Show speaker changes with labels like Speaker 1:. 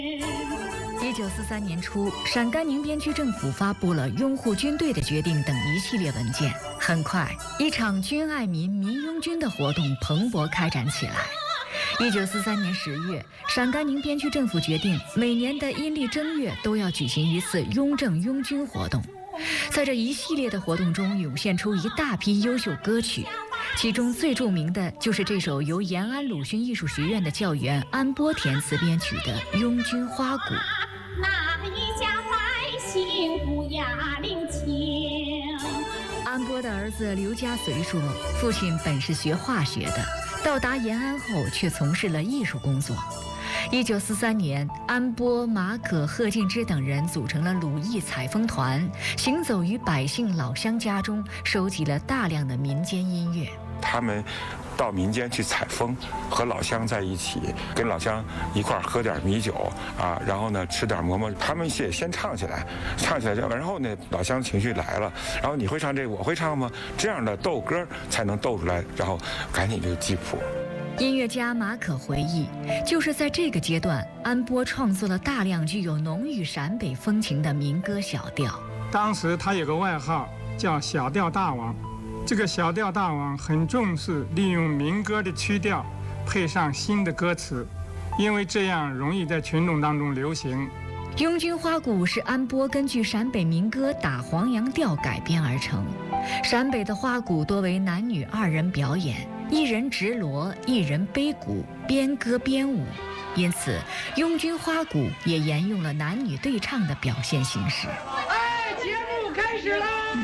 Speaker 1: 1943年初，陕甘宁边区政府发布了拥护军队的决定等一系列文件。很快，一场军爱民、民拥军的活动蓬勃开展起来。1943年10月，陕甘宁边区政府决定，每年的阴历正月都要举行一次拥政拥军活动。在这一系列的活动中，涌现出一大批优秀歌曲。其中最著名的就是这首由延安鲁迅艺术学院的教员安波填词编曲的《拥军花鼓》。
Speaker 2: 那一家百姓不压领情。
Speaker 1: 安波的儿子刘家随说，父亲本是学化学的，到达延安后却从事了艺术工作。1943年，安波、马可、贺敬之等人组成了鲁艺采风团，行走于百姓老乡家中，收集了大量的民间音乐。
Speaker 3: 他们到民间去采风，和老乡在一起，跟老乡一块儿喝点米酒啊，然后呢吃点馍馍。他们先唱起来，然后呢老乡情绪来了，然后你会唱这个，我会唱吗？这样的斗歌才能斗出来，然后赶紧就记谱。
Speaker 1: 音乐家马可回忆，就是在这个阶段，安波创作了大量具有浓郁陕北风情的民歌小调。
Speaker 4: 当时他有个外号叫小调大王，这个小调大王很重视利用民歌的曲调配上新的歌词，因为这样容易在群众当中流行。
Speaker 1: 拥军花鼓是安波根据陕北民歌打黄杨调改编而成。陕北的花鼓多为男女2人表演，一人执锣，一人背鼓，边歌边舞，因此拥军花鼓也沿用了男女对唱的表现形式。
Speaker 5: 节目开始了。